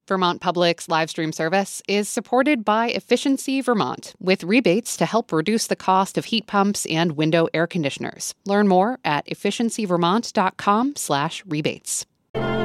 Vermont Public's live stream service is supported by Efficiency Vermont, with rebates to help reduce the cost of heat pumps and window air conditioners. Learn more at efficiencyvermont.com/rebates.